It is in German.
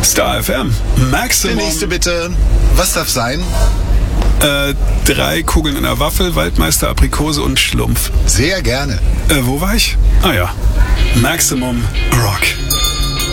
Star FM. Der Maximum. nächste bitte. Was darf sein? 3 Kugeln in der Waffel, Waldmeister, Aprikose und Schlumpf. Sehr gerne. Wo war ich? Ah ja. Maximum Rock.